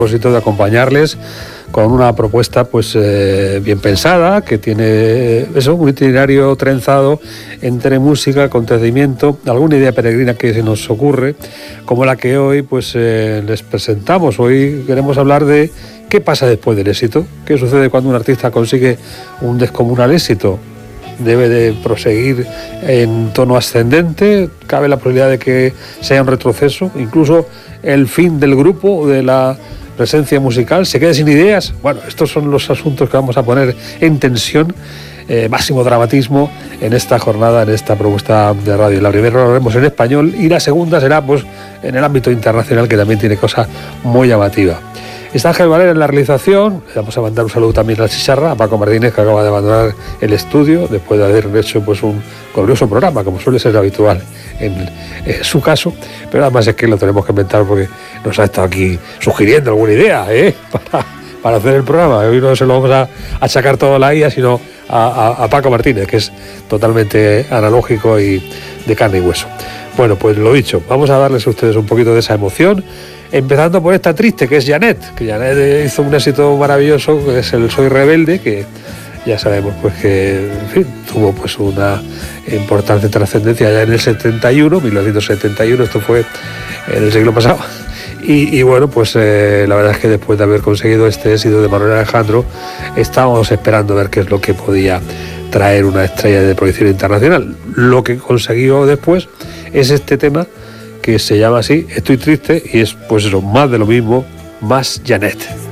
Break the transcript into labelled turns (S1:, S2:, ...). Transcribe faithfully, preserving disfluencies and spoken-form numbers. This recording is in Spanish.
S1: propósito de acompañarles con una propuesta pues eh, bien pensada, que tiene eso, un itinerario trenzado entre música, acontecimiento, alguna idea peregrina que se nos ocurre, como la que hoy pues eh, les presentamos. Hoy queremos hablar de qué pasa después del éxito, qué sucede cuando un artista consigue un descomunal éxito. Debe de proseguir en tono ascendente, cabe la posibilidad de que sea un retroceso, incluso el fin del grupo, de la presencia musical, se quede sin ideas. Bueno, estos son los asuntos que vamos a poner en tensión, eh, máximo dramatismo en esta jornada, en esta propuesta de radio. La primera lo haremos en español y la segunda será pues en el ámbito internacional, que también tiene cosas muy llamativas. Está Ángel Valera en la realización. Le vamos a mandar un saludo también a la chicharra, a Paco Martínez, que acaba de abandonar el estudio después de haber hecho pues un glorioso programa, como suele ser habitual en, en su caso. Pero además es que lo tenemos que inventar porque nos ha estado aquí sugiriendo alguna idea ¿eh? para, para hacer el programa. Hoy no se lo vamos a achacar todo a la I A, sino a, a, a Paco Martínez, que es totalmente analógico y de carne y hueso. Bueno, pues lo dicho, vamos a darles a ustedes un poquito de esa emoción. Empezando por esta triste, que es Janet, que Janet hizo un éxito maravilloso, que es el Soy Rebelde, que ya sabemos pues que en fin, tuvo pues una importante trascendencia ya en el setenta y uno, mil novecientos setenta y uno, esto fue en el siglo pasado. Y, y bueno, pues eh, la verdad es que después de haber conseguido este éxito de Manuel Alejandro, estábamos esperando ver qué es lo que podía traer una estrella de proyección internacional. Lo que consiguió después es este tema, que se llama así, Estoy triste, y es pues eso, más de lo mismo, más Janet.